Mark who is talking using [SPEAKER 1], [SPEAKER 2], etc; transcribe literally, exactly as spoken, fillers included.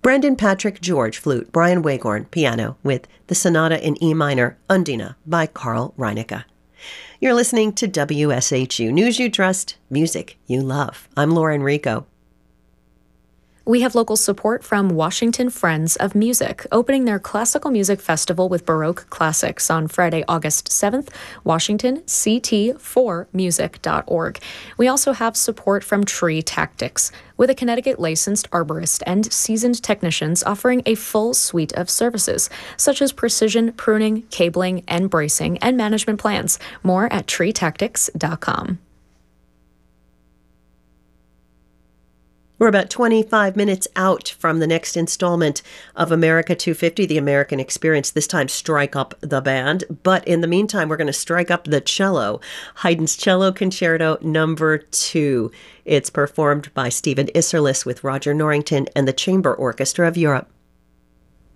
[SPEAKER 1] Brendan Patrick George, flute, Brian Wagorn, piano, with the Sonata in E minor, Undina, by Carl Reinecke. You're listening to W S H U, News You Trust, Music You Love. I'm Lauren Rico.
[SPEAKER 2] We have local support from Washington Friends of Music, opening their classical music festival with Baroque classics on Friday, August seventh, Washington, c t four music dot org. We also have support from Tree Tactics, with a Connecticut licensed arborist and seasoned technicians offering a full suite of services, such as precision pruning, cabling, and bracing, and management plans. More at tree tactics dot com.
[SPEAKER 1] We're about twenty-five minutes out from the next installment of America two fifty, The American Experience, this time Strike Up the Band. But in the meantime, we're going to strike up the cello, Haydn's Cello Concerto Number two. It's performed by Stephen Isserlis with Roger Norrington and the Chamber Orchestra of Europe.